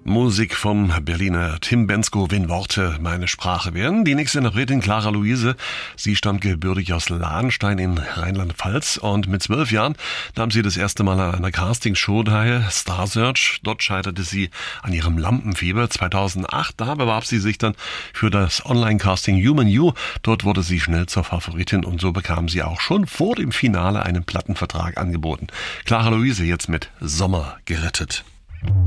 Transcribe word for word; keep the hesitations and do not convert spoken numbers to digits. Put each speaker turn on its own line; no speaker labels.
Musik vom Berliner Tim Bendzko, wenn Worte meine Sprache wären. Die nächste Interpretin Clara Luise, sie stammt gebürtig aus Lahnstein in Rheinland-Pfalz und mit zwölf Jahren nahm sie das erste Mal an einer Castingshow teil, Star Search. Dort scheiterte sie an ihrem Lampenfieber. zweitausendacht, da bewarb sie sich dann für das Online-Casting Human You. Dort wurde sie schnell zur Favoritin und so bekam sie auch schon vor dem Finale einen Plattenvertrag angeboten. Clara Luise jetzt mit Sommer gerettet.